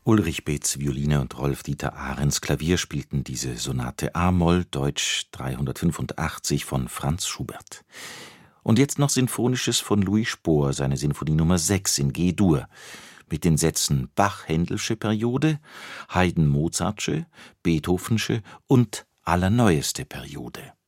Ulrich Beetz Violine und Rolf-Dieter Ahrens Klavier spielten diese Sonate a-Moll deutsch 385 von Franz Schubert. Und jetzt noch Sinfonisches von Louis Spohr, seine Sinfonie Nummer 6 in G-Dur, mit den Sätzen Bach-Händelsche Periode, Haydn-Mozartsche, Beethovensche und allerneueste Periode.